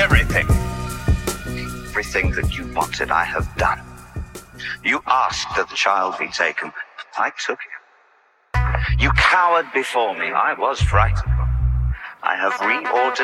everything. Everything that you wanted, I have done. You asked that the child be taken. I took him. You cowered before me. I was frightened. I have reordered